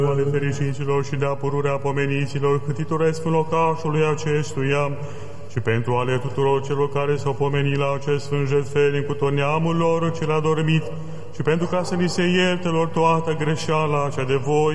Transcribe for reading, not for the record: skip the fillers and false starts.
ale fericiților și de-a pururea pomeniților, câtitoresc în locașului acestuia, și pentru ale tuturor celor care s-au pomenit la acest sfânt jertfenic cu tot neamul lor ce l-a dormit, și pentru ca să ni se ierte lor toată greșeala cea de voi,